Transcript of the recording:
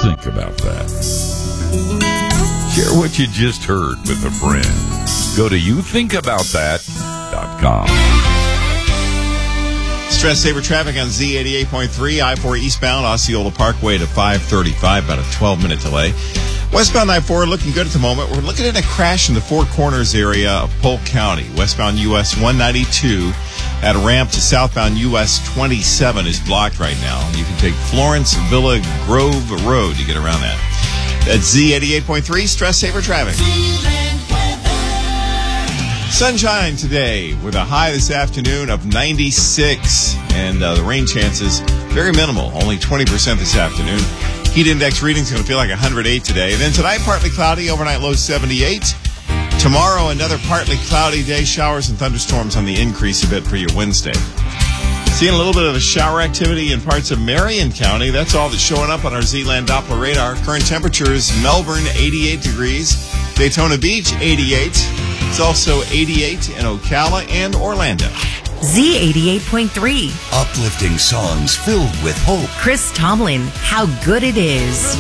think about that? Share what you just heard with a friend. Go to youthinkaboutthat.com. Stress saver traffic on Z88.3, I-4 eastbound, Osceola Parkway to 535, about a 12-minute delay. Westbound I-4 looking good at the moment. We're looking at a crash in the Four Corners area of Polk County. Westbound US 192 at a ramp to southbound US 27 is blocked right now. You can take Florence Villa Grove Road to get around that. That's Z88.3, stress saver traffic. Sunshine today with a high this afternoon of 96, and the rain chances very minimal, only 20% this afternoon. Heat index reading's going to feel like 108 today. Then tonight, partly cloudy, overnight low 78. Tomorrow, another partly cloudy day, showers and thunderstorms on the increase a bit for your Wednesday. Seeing a little bit of a shower activity in parts of Marion County. That's all that's showing up on our Z-Land Doppler radar. Current temperatures, Melbourne, 88 degrees. Daytona Beach, 88. It's also 88 in Ocala and Orlando. Z88.3. Uplifting songs filled with hope. Chris Tomlin, How Good It Is.